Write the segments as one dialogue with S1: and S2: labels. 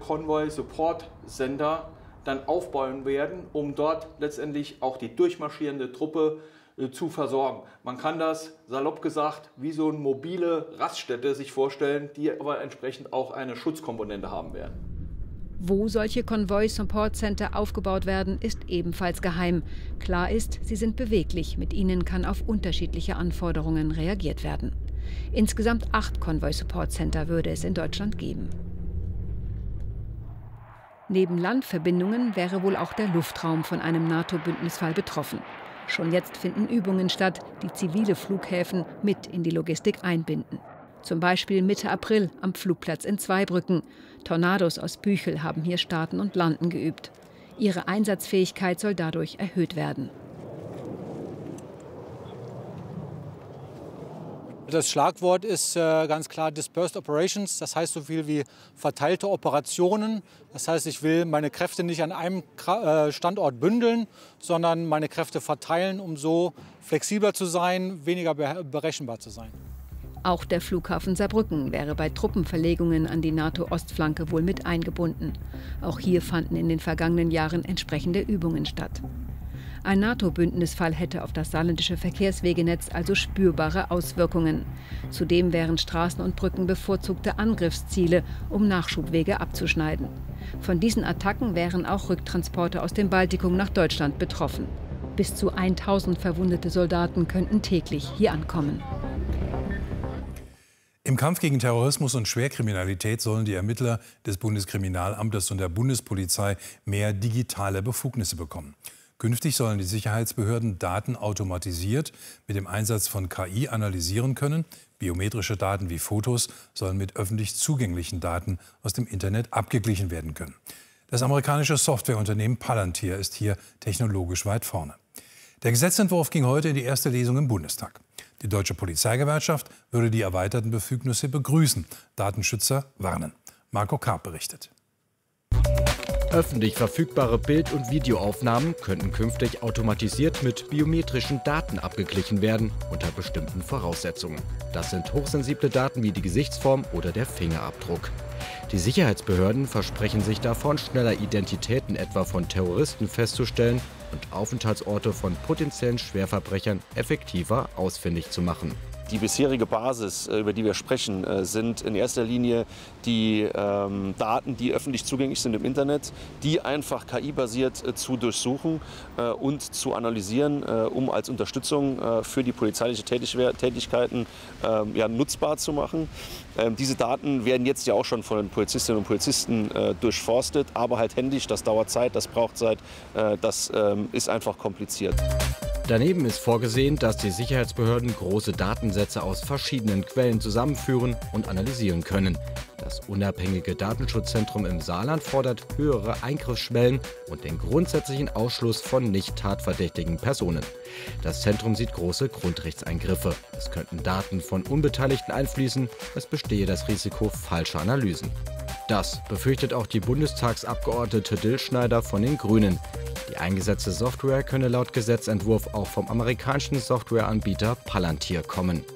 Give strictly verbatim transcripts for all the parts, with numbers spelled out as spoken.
S1: Convoy Support Center dann aufbauen werden, um dort letztendlich auch die durchmarschierende Truppe äh, zu versorgen. Man kann das, salopp gesagt, wie so eine mobile Raststätte sich vorstellen, die aber entsprechend auch eine Schutzkomponente haben werden.
S2: Wo solche Convoy Support Center aufgebaut werden, ist ebenfalls geheim. Klar ist, sie sind beweglich. Mit ihnen kann auf unterschiedliche Anforderungen reagiert werden. Insgesamt acht Convoy Support Center würde es in Deutschland geben. Neben Landverbindungen wäre wohl auch der Luftraum von einem NATO-Bündnisfall betroffen. Schon jetzt finden Übungen statt, die zivile Flughäfen mit in die Logistik einbinden. Zum Beispiel Mitte April am Flugplatz in Zweibrücken. Tornados aus Büchel haben hier Starten und Landen geübt. Ihre Einsatzfähigkeit soll dadurch erhöht werden.
S3: Das Schlagwort ist äh, ganz klar Dispersed Operations, das heißt so viel wie verteilte Operationen. Das heißt, ich will meine Kräfte nicht an einem äh, Standort bündeln, sondern meine Kräfte verteilen, um so flexibler zu sein, weniger berechenbar zu sein.
S2: Auch der Flughafen Saarbrücken wäre bei Truppenverlegungen an die NATO-Ostflanke wohl mit eingebunden. Auch hier fanden in den vergangenen Jahren entsprechende Übungen statt. Ein NATO-Bündnisfall hätte auf das saarländische Verkehrswegenetz also spürbare Auswirkungen. Zudem wären Straßen und Brücken bevorzugte Angriffsziele, um Nachschubwege abzuschneiden. Von diesen Attacken wären auch Rücktransporte aus dem Baltikum nach Deutschland betroffen. Bis zu tausend verwundete Soldaten könnten täglich hier ankommen.
S4: Im Kampf gegen Terrorismus und Schwerkriminalität sollen die Ermittler des Bundeskriminalamtes und der Bundespolizei mehr digitale Befugnisse bekommen. Künftig sollen die Sicherheitsbehörden Daten automatisiert mit dem Einsatz von K I analysieren können. Biometrische Daten wie Fotos sollen mit öffentlich zugänglichen Daten aus dem Internet abgeglichen werden können. Das amerikanische Softwareunternehmen Palantir ist hier technologisch weit vorne. Der Gesetzentwurf ging heute in die erste Lesung im Bundestag. Die Deutsche Polizeigewerkschaft würde die erweiterten Befugnisse begrüßen. Datenschützer warnen. Marco Karp berichtet.
S5: Öffentlich verfügbare Bild- und Videoaufnahmen könnten künftig automatisiert mit biometrischen Daten abgeglichen werden, unter bestimmten Voraussetzungen. Das sind hochsensible Daten wie die Gesichtsform oder der Fingerabdruck. Die Sicherheitsbehörden versprechen sich davon, schneller Identitäten etwa von Terroristen festzustellen und Aufenthaltsorte von potenziellen Schwerverbrechern effektiver ausfindig zu machen.
S6: Die bisherige Basis, über die wir sprechen, sind in erster Linie die ähm, Daten, die öffentlich zugänglich sind im Internet, die einfach K I-basiert äh, zu durchsuchen äh, und zu analysieren, äh, um als Unterstützung äh, für die polizeiliche Tätigkeiten äh, ja, nutzbar zu machen. Ähm, diese Daten werden jetzt ja auch schon von den Polizistinnen und Polizisten äh, durchforstet, aber halt händisch, das dauert Zeit, das braucht Zeit, äh, das äh, ist einfach kompliziert.
S5: Daneben ist vorgesehen, dass die Sicherheitsbehörden große Datensätze aus verschiedenen Quellen zusammenführen und analysieren können. Das unabhängige Datenschutzzentrum im Saarland fordert höhere Eingriffsschwellen und den grundsätzlichen Ausschluss von nicht tatverdächtigen Personen. Das Zentrum sieht große Grundrechtseingriffe. Es könnten Daten von Unbeteiligten einfließen. Es bestehe das Risiko falscher Analysen. Das befürchtet auch die Bundestagsabgeordnete Dillschneider von den Grünen. Die eingesetzte Software könne laut Gesetzentwurf auch vom amerikanischen Softwareanbieter Palantir kommen.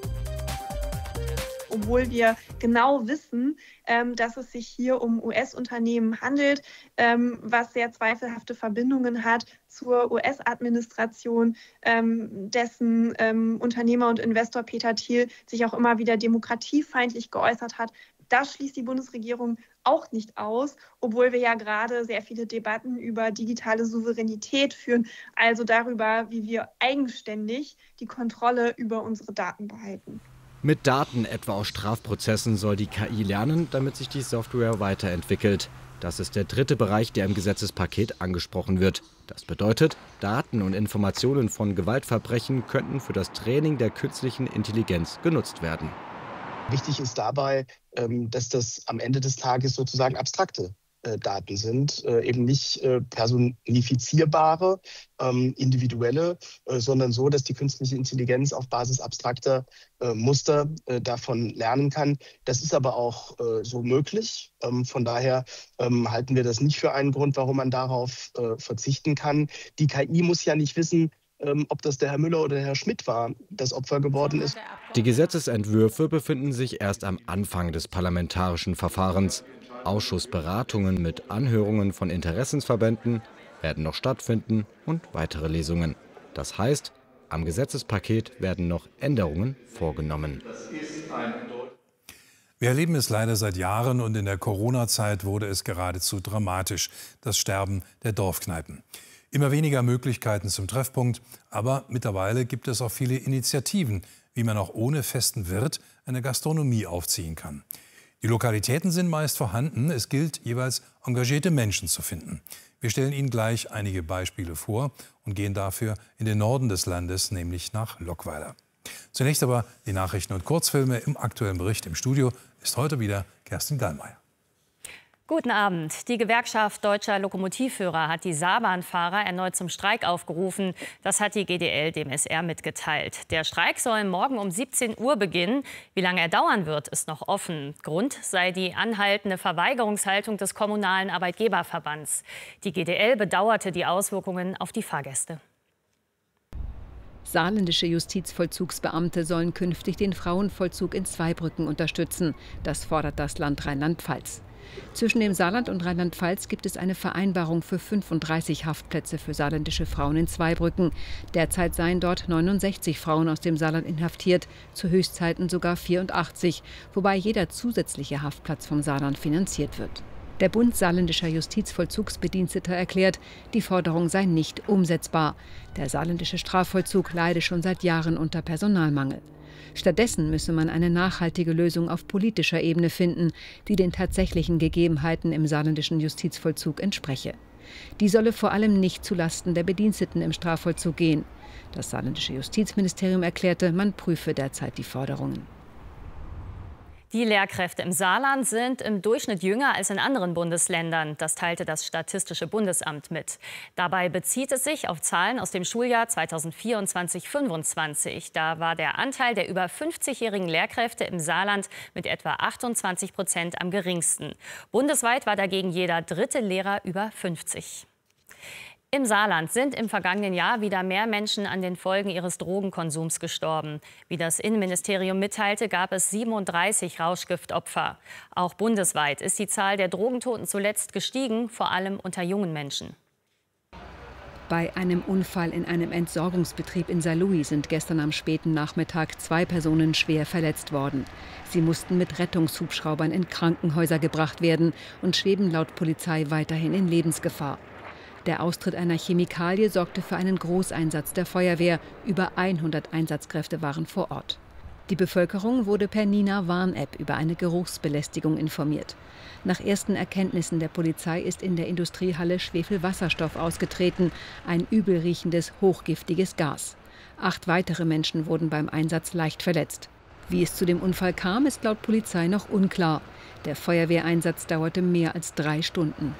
S7: Obwohl wir genau wissen, ähm, dass es sich hier um U S-Unternehmen handelt, ähm, was sehr zweifelhafte Verbindungen hat zur U S-Administration, ähm, dessen ähm, Unternehmer und Investor Peter Thiel sich auch immer wieder demokratiefeindlich geäußert hat. Das schließt die Bundesregierung auch nicht aus, obwohl wir ja gerade sehr viele Debatten über digitale Souveränität führen, also darüber, wie wir eigenständig die Kontrolle über unsere Daten behalten.
S5: Mit Daten etwa aus Strafprozessen soll die K I lernen, damit sich die Software weiterentwickelt. Das ist der dritte Bereich, der im Gesetzespaket angesprochen wird. Das bedeutet, Daten und Informationen von Gewaltverbrechen könnten für das Training der künstlichen Intelligenz genutzt werden.
S8: Wichtig ist dabei, dass das am Ende des Tages sozusagen abstrakte Daten sind, eben nicht personifizierbare, individuelle, sondern so, dass die künstliche Intelligenz auf Basis abstrakter Muster davon lernen kann. Das ist aber auch so möglich. Von daher halten wir das nicht für einen Grund, warum man darauf verzichten kann. Die K I muss ja nicht wissen, ob das der Herr Müller oder der Herr Schmidt war, das Opfer geworden ist.
S5: Die Gesetzesentwürfe befinden sich erst am Anfang des parlamentarischen Verfahrens. Ausschussberatungen mit Anhörungen von Interessensverbänden werden noch stattfinden und weitere Lesungen. Das heißt, am Gesetzespaket werden noch Änderungen vorgenommen.
S4: Wir erleben es leider seit Jahren und in der Corona-Zeit wurde es geradezu dramatisch, das Sterben der Dorfkneipen. Immer weniger Möglichkeiten zum Treffpunkt, aber mittlerweile gibt es auch viele Initiativen, wie man auch ohne festen Wirt eine Gastronomie aufziehen kann. Die Lokalitäten sind meist vorhanden, es gilt jeweils engagierte Menschen zu finden. Wir stellen Ihnen gleich einige Beispiele vor und gehen dafür in den Norden des Landes, nämlich nach Lockweiler. Zunächst aber die Nachrichten und Kurzfilme. Im aktuellen Bericht im Studio ist heute wieder Kerstin Gallmeier.
S9: Guten Abend. Die Gewerkschaft Deutscher Lokomotivführer hat die Saarbahnfahrer erneut zum Streik aufgerufen. Das hat die G D L dem S R mitgeteilt. Der Streik soll morgen um siebzehn Uhr beginnen. Wie lange er dauern wird, ist noch offen. Grund sei die anhaltende Verweigerungshaltung des Kommunalen Arbeitgeberverbands. Die G D L bedauerte die Auswirkungen auf die Fahrgäste.
S2: Saarländische Justizvollzugsbeamte sollen künftig den Frauenvollzug in Zweibrücken unterstützen. Das fordert das Land Rheinland-Pfalz. Zwischen dem Saarland und Rheinland-Pfalz gibt es eine Vereinbarung für fünfunddreißig Haftplätze für saarländische Frauen in Zweibrücken. Derzeit seien dort neunundsechzig Frauen aus dem Saarland inhaftiert, zu Höchstzeiten sogar vierundachtzig, wobei jeder zusätzliche Haftplatz vom Saarland finanziert wird. Der Bund saarländischer Justizvollzugsbediensteter erklärt, die Forderung sei nicht umsetzbar. Der saarländische Strafvollzug leide schon seit Jahren unter Personalmangel. Stattdessen müsse man eine nachhaltige Lösung auf politischer Ebene finden, die den tatsächlichen Gegebenheiten im saarländischen Justizvollzug entspreche. Die solle vor allem nicht zulasten der Bediensteten im Strafvollzug gehen. Das saarländische Justizministerium erklärte, man prüfe derzeit die Forderungen.
S9: Die Lehrkräfte im Saarland sind im Durchschnitt jünger als in anderen Bundesländern. Das teilte das Statistische Bundesamt mit. Dabei bezieht es sich auf Zahlen aus dem Schuljahr zweitausendvierundzwanzig fünfundzwanzig. Da war der Anteil der über fünfzigjährigen Lehrkräfte im Saarland mit etwa achtundzwanzig Prozent am geringsten. Bundesweit war dagegen jeder dritte Lehrer über fünfzig. Im Saarland sind im vergangenen Jahr wieder mehr Menschen an den Folgen ihres Drogenkonsums gestorben. Wie das Innenministerium mitteilte, gab es siebenunddreißig Rauschgiftopfer. Auch bundesweit ist die Zahl der Drogentoten zuletzt gestiegen, vor allem unter jungen Menschen.
S2: Bei einem Unfall in einem Entsorgungsbetrieb in Saarlouis sind gestern am späten Nachmittag zwei Personen schwer verletzt worden. Sie mussten mit Rettungshubschraubern in Krankenhäuser gebracht werden und schweben laut Polizei weiterhin in Lebensgefahr. Der Austritt einer Chemikalie sorgte für einen Großeinsatz der Feuerwehr. Über hundert Einsatzkräfte waren vor Ort. Die Bevölkerung wurde per Nina-Warn-App über eine Geruchsbelästigung informiert. Nach ersten Erkenntnissen der Polizei ist in der Industriehalle Schwefelwasserstoff ausgetreten, ein übelriechendes, hochgiftiges Gas. Acht weitere Menschen wurden beim Einsatz leicht verletzt. Wie es zu dem Unfall kam, ist laut Polizei noch unklar. Der Feuerwehreinsatz dauerte mehr als drei Stunden.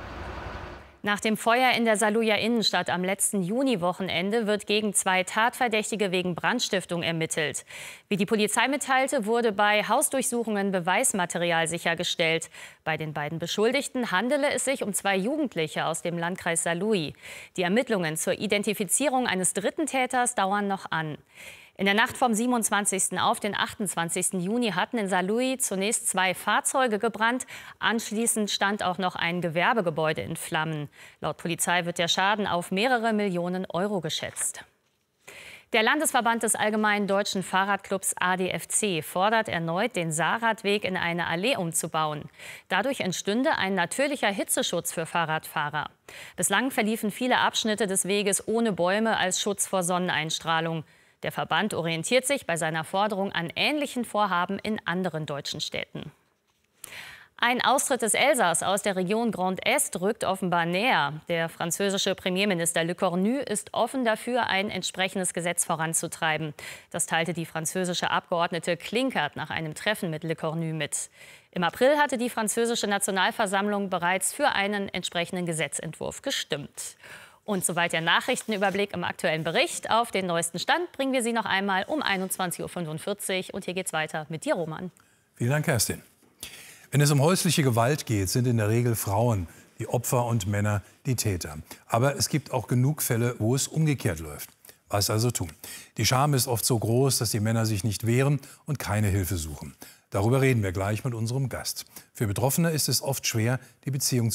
S9: Nach dem Feuer in der Saarlouier Innenstadt am letzten Juniwochenende wird gegen zwei Tatverdächtige wegen Brandstiftung ermittelt. Wie die Polizei mitteilte, wurde bei Hausdurchsuchungen Beweismaterial sichergestellt. Bei den beiden Beschuldigten handele es sich um zwei Jugendliche aus dem Landkreis Saarlouis. Die Ermittlungen zur Identifizierung eines dritten Täters dauern noch an. In der Nacht vom siebenundzwanzigsten auf den achtundzwanzigsten Juni hatten in Saarlouis zunächst zwei Fahrzeuge gebrannt. Anschließend stand auch noch ein Gewerbegebäude in Flammen. Laut Polizei wird der Schaden auf mehrere Millionen Euro geschätzt. Der Landesverband des Allgemeinen Deutschen Fahrradclubs A D F C fordert erneut, den Saarradweg in eine Allee umzubauen. Dadurch entstünde ein natürlicher Hitzeschutz für Fahrradfahrer. Bislang verliefen viele Abschnitte des Weges ohne Bäume als Schutz vor Sonneneinstrahlung. Der Verband orientiert sich bei seiner Forderung an ähnlichen Vorhaben in anderen deutschen Städten. Ein Austritt des Elsass aus der Region Grand Est rückt offenbar näher. Der französische Premierminister Le Cornu ist offen dafür, ein entsprechendes Gesetz voranzutreiben. Das teilte die französische Abgeordnete Klinkert nach einem Treffen mit Le Cornu mit. Im April hatte die französische Nationalversammlung bereits für einen entsprechenden Gesetzentwurf gestimmt. Und soweit der Nachrichtenüberblick im aktuellen Bericht. Auf den neuesten Stand bringen wir Sie noch einmal um einundzwanzig Uhr fünfundvierzig. Und hier geht's weiter mit dir, Roman.
S4: Vielen Dank, Kerstin. Wenn es um häusliche Gewalt geht, sind in der Regel Frauen die Opfer und Männer die Täter. Aber es gibt auch genug Fälle, wo es umgekehrt läuft. Was also tun? Die Scham ist oft so groß, dass die Männer sich nicht wehren und keine Hilfe suchen. Darüber reden wir gleich mit unserem Gast. Für Betroffene ist es oft schwer, die Beziehung